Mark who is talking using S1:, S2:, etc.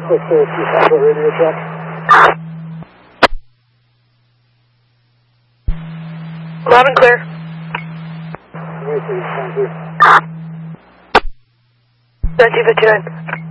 S1: Quick 2 radio check.
S2: Loud and clear.
S1: Wait, please, thank you.
S2: 1959.